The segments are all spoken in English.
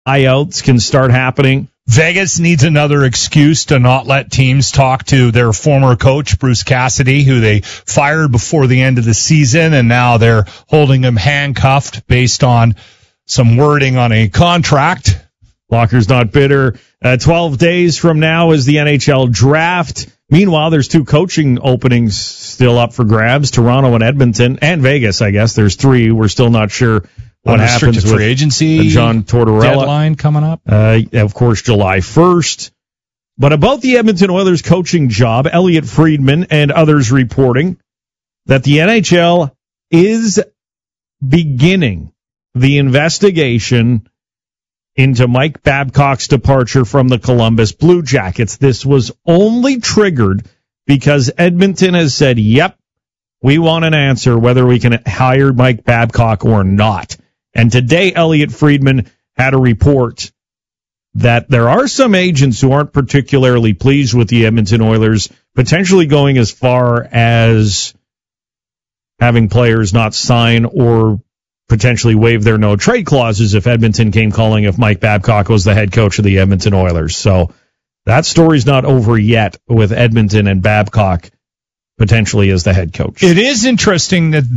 buyouts can start happening. Vegas needs another excuse to not let teams talk to their former coach, Bruce Cassidy, who they fired before the end of the season, and now they're holding him handcuffed based on some wording on a contract. Locker's not bitter. 12 days from now is the NHL draft. Meanwhile, there's 2 coaching openings still up for grabs, Toronto and Edmonton, and Vegas, I guess. There's 3. We're still not sure what happens with free agency the John Tortorella deadline coming up. Of course, July 1st. But about the Edmonton Oilers coaching job, Elliot Friedman and others reporting that the NHL is beginning the investigation into Mike Babcock's departure from the Columbus Blue Jackets. This was only triggered because Edmonton has said, yep, we want an answer whether we can hire Mike Babcock or not. And today, Elliot Friedman had a report that there are some agents who aren't particularly pleased with the Edmonton Oilers, potentially going as far as having players not sign or potentially waive their no-trade clauses if Edmonton came calling if Mike Babcock was the head coach of the Edmonton Oilers. So that story's not over yet with Edmonton and Babcock potentially as the head coach. It is interesting that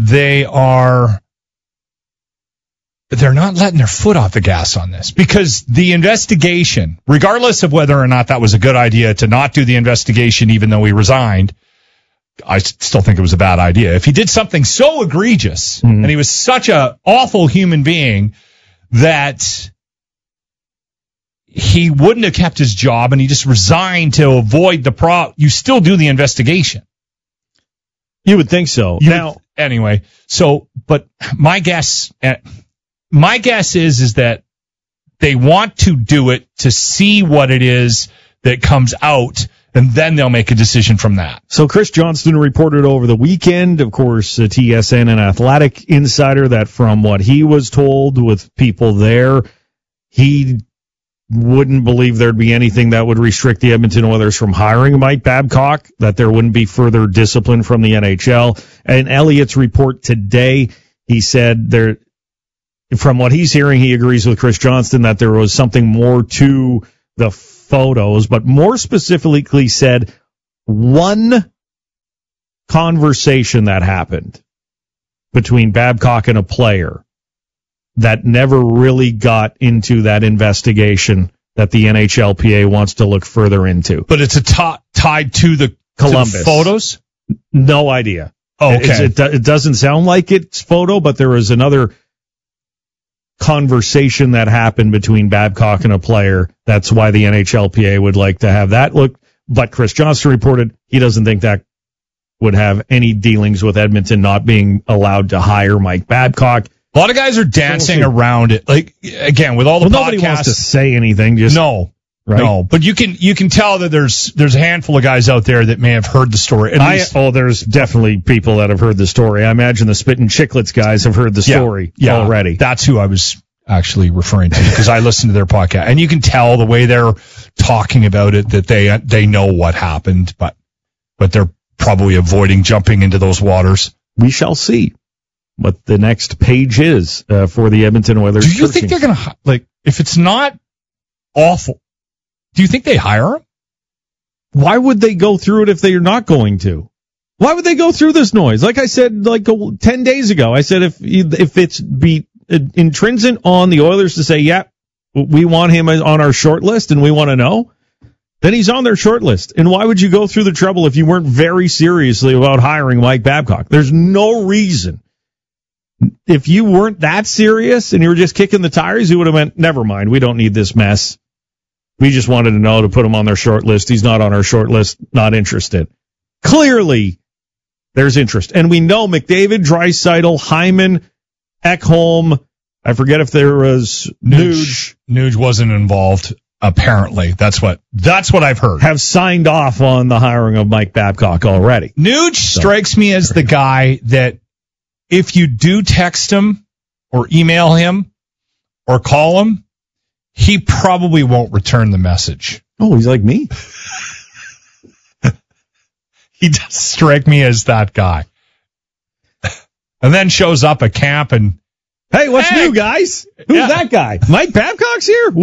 they're not letting their foot off the gas on this, because the investigation, regardless of whether or not that was a good idea to not do the investigation even though he resigned, I still think it was a bad idea. If he did something so egregious and he was such an awful human being that he wouldn't have kept his job and he just resigned to avoid the you still do the investigation. You would think so. Anyway, but my guess is that they want to do it to see what it is that comes out, and then they'll make a decision from that. So Chris Johnston reported over the weekend, of course, TSN and Athletic Insider, that from what he was told with people there, he wouldn't believe there'd be anything that would restrict the Edmonton Oilers from hiring Mike Babcock, that there wouldn't be further discipline from the NHL. And Elliott's report today, he said from what he's hearing, he agrees with Chris Johnston that there was something more to the photos, but more specifically said one conversation that happened between Babcock and a player that never really got into that investigation that the NHLPA wants to look further into. But it's tied to the Columbus to the photos? No idea. Oh, okay. It doesn't sound like it's photo, but there was another conversation that happened between Babcock and a player. That's why the NHLPA would like to have that look. But Chris Johnston reported he doesn't think that would have any dealings with Edmonton not being allowed to hire Mike Babcock. A lot of guys are dancing around it. Like, again, with all the podcasts. Nobody wants to say anything. No. Right? No, but you can tell that there's a handful of guys out there that may have heard the story. There's definitely people that have heard the story. I imagine the Spittin' Chicklets guys have heard the story already. That's who I was actually referring to, because I listened to their podcast, and you can tell the way they're talking about it that they know what happened, but they're probably avoiding jumping into those waters. We shall see what the next page is for the Edmonton Oilers. Do you think they're going to, if it's not awful, do you think they hire him? Why would they go through it if they're not going to? Why would they go through this noise? Like I said, 10 days ago, I said if it's intrinsic on the Oilers to say, yeah, we want him on our short list and we want to know, then he's on their short list. And why would you go through the trouble if you weren't very seriously about hiring Mike Babcock? There's no reason. If you weren't that serious and you were just kicking the tires, you would have went, never mind, we don't need this mess. We just wanted to know to put him on their short list. He's not on our short list, not interested. Clearly, there's interest. And we know McDavid, Draisaitl, Hyman, Ekholm, I forget if there was Nuge. Nuge wasn't involved, apparently. That's what I've heard. Have signed off on the hiring of Mike Babcock already. Nuge strikes me as the guy that if you do text him or email him or call him, he probably won't return the message. Oh, he's like me. He does strike me as that guy. And then shows up at camp and Hey, what's Hey. new, guys? Who's Yeah. that guy? Mike Babcock's here?